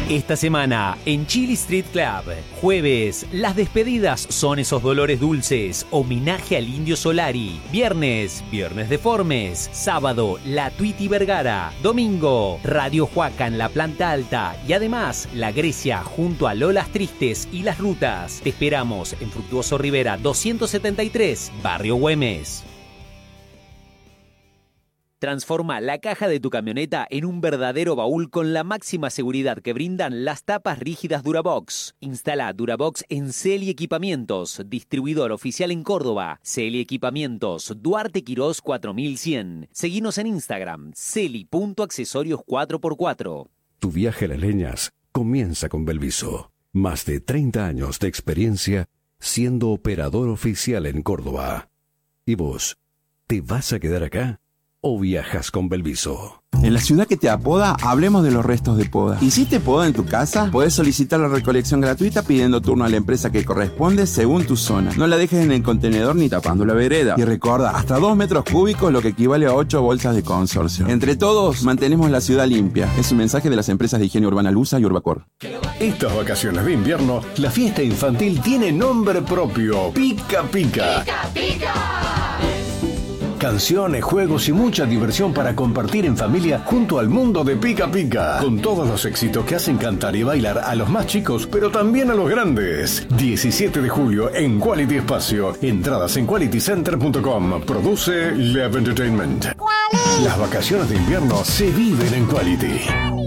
Esta semana en Chili Street Club. Jueves, las despedidas son esos dolores dulces. Homenaje al Indio Solari. Viernes, Viernes Deformes. Sábado, La Tuiti Vergara. Domingo, Radio Huaca en la planta alta. Y además, La Grecia junto a Lolas Tristes y Las Rutas. Te esperamos en Fructuoso Rivera 273, Barrio Güemes. Transforma la caja de tu camioneta en un verdadero baúl con la máxima seguridad que brindan las tapas rígidas Durabox. Instala Durabox en Celi Equipamientos, distribuidor oficial en Córdoba. Celi Equipamientos, Duarte Quirós 4100. Seguinos en Instagram, celi.accesorios 4x4. Tu viaje a las leñas comienza con Belviso. Más de 30 años de experiencia siendo operador oficial en Córdoba. ¿Y vos, te vas a quedar acá o viajas con Belviso? En la ciudad que te apoda, hablemos de los restos de poda. ¿Hiciste poda en tu casa? Puedes solicitar la recolección gratuita pidiendo turno a la empresa que corresponde según tu zona. No la dejes en el contenedor ni tapando la vereda. Y recuerda, hasta 2 metros cúbicos, lo que equivale a 8 bolsas de consorcio. Entre todos, mantenemos la ciudad limpia. Es un mensaje de las empresas de higiene urbana Lusa y Urbacor. Estas vacaciones de invierno, la fiesta infantil tiene nombre propio. Pica Pica. ¡Pica, pica! Canciones, juegos y mucha diversión para compartir en familia junto al mundo de Pica Pica. Con todos los éxitos que hacen cantar y bailar a los más chicos, pero también a los grandes. 17 de julio en Quality Espacio. Entradas en qualitycenter.com. Produce Love Entertainment. Las vacaciones de invierno se viven en Quality.